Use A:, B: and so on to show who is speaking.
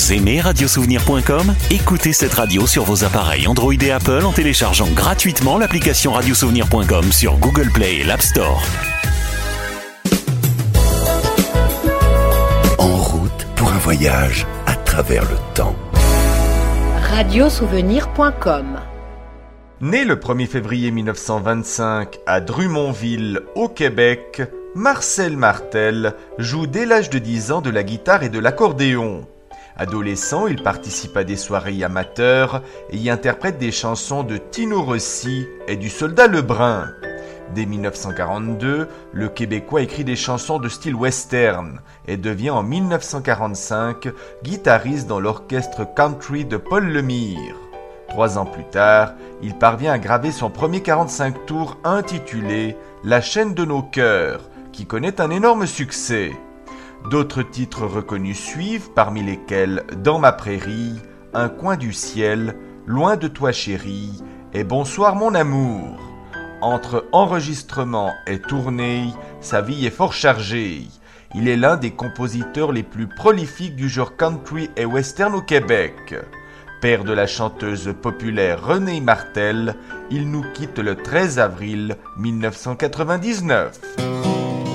A: Vous aimez radiosouvenir.com ? Écoutez cette radio sur vos appareils Android et Apple en téléchargeant gratuitement l'application radiosouvenir.com sur Google Play et l'App Store.
B: En route pour un voyage à travers le temps.
C: Radiosouvenir.com.
D: Né le 1er février 1925 à Drummondville, au Québec, Marcel Martel joue dès l'âge de 10 ans de la guitare et de l'accordéon. Adolescent, il participe à des soirées amateurs et y interprète des chansons de Tino Rossi et du Soldat Lebrun. Dès 1942, le Québécois écrit des chansons de style western et devient en 1945 guitariste dans l'orchestre country de Paul Lemire. 3 ans plus tard, il parvient à graver son premier 45 tours intitulé « La chaîne de nos cœurs » qui connaît un énorme succès. D'autres titres reconnus suivent, parmi lesquels « Dans ma prairie »,« Un coin du ciel »,« Loin de toi chérie » et « Bonsoir mon amour ». Entre enregistrements et tournées, sa vie est fort chargée. Il est l'un des compositeurs les plus prolifiques du genre country et western au Québec. Père de la chanteuse populaire Renée Martel, il nous quitte le 13 avril 1999.